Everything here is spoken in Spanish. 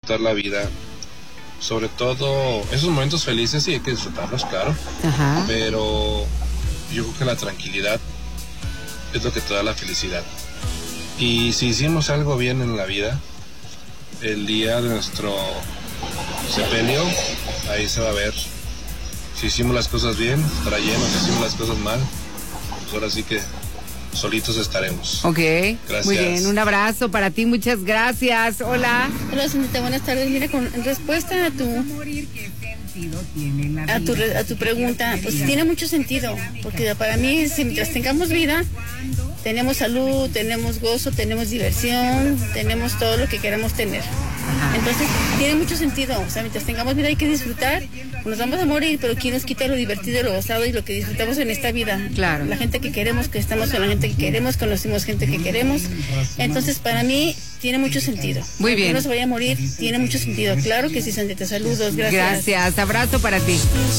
disfrutar la vida. Sobre todo esos momentos felices, sí hay que disfrutarlos, claro. Ajá. Pero yo creo que la tranquilidad es lo que te da la felicidad. Y si hicimos algo bien en la vida, el día de nuestro sepelio, ahí se va a ver si hicimos las cosas bien, estará lleno. Si hicimos las cosas mal, pues ahora sí que solitos estaremos. Ok, gracias. Muy bien, un abrazo para ti, muchas gracias. Hola. Hola, señorita, buenas tardes. Mira, en respuesta a tu pregunta, pues tiene mucho sentido, porque para mí, si mientras tengamos vida, tenemos salud, tenemos gozo, tenemos diversión, tenemos todo lo que queramos tener. Entonces, tiene mucho sentido. O sea, mientras tengamos vida hay que disfrutar. Nos vamos a morir, pero ¿quién nos quita lo divertido, lo gozado y lo que disfrutamos en esta vida? Claro. La gente que queremos, que estamos con la gente que queremos, conocimos gente que queremos. Entonces, para mí, tiene mucho sentido. Muy bien. Que uno se vaya a morir, tiene mucho sentido. Claro que sí, Sandita. Saludos, gracias. Gracias, abrazo para ti.